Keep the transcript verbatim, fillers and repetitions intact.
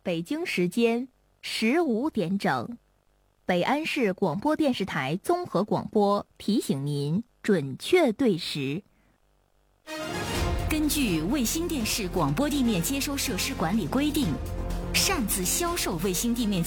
北京时间十五点整，北安市广播电视台综合广播提醒您准确对时。 根据卫星电视广播地面接收设施管理规定，擅自销售卫星地面